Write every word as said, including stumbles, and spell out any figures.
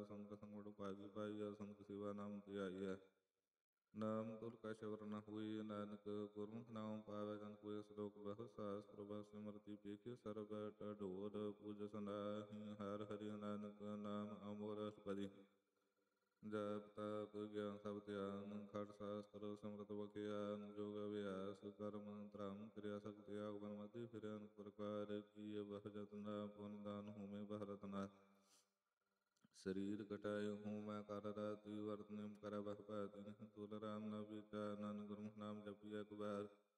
ਸੰਗ ਸੰਗੜ ਭਾਗੀ ਪਾਈਆ, ਸੰਗ ਸਿਵਾ ਨਾਮ ਧਿਆਈਐ। ਨਾਮ ਤੁਲ ਕਾ ਸ਼ਬਰ ਨ ਹੋਈ, ਨਾਨਕ ਗੁਰਮੁਖ ਨਾਮ ਪਾਵੈ। ਜਨ ਕੋਈ ਸਲੋਕ ਬਹੁ ਸਾਸਤ੍ਰ ਬਸ ਸਿਮਰਤੀ ਪੇਖੇ, ਸਰਬ ਢੋਰ ਪੂਜਸ ਨਾਹਿ। ਹਰਿ ਹਰਿ ਨਾਨਕ ਨਾਮ ਅਮੋਰਸ ਪਦੀ, ਜਪ ਤਪ ਗਿਆਨ ਸਭ ਧਿਆਨ। ਖਟ ਸ਼ਾਸਤਰ ਸਿਮਰਤ ਬਖਿਆਨ, ਜੋਗ ਅਭਿਆਸ ਕਰਮ ਧਰਮ। ਕਿਰਿਆ ਸਕਤਿ ਆਗ ਬਨ ਮਤੀ, ਫਿਰੈ ਅਨੇਕ ਪ੍ਰਕਾਰ। ਕੀਏ ਬਹੁ ਜਤਨਾ, ਪੁਨ ਦਾਨ ਹੋਮੇ ਬਹੁ ਰਤਨਾ। ਸਰੀਰ ਕਟਾਏ ਹੋਮੈ ਕਰ ਰਾਤੀ, ਵਰਤ ਨਿਮ ਕਰੈ ਬਹੁ ਭਾਂਤੀ। ਤੁਲ ਰਾਮ ਨ ਵਿਚਾਰ, ਨਾਨਕ ਗੁਰਮੁਖ ਨਾਮ ਜਪੀਐ ਇੱਕ ਬਾਰ।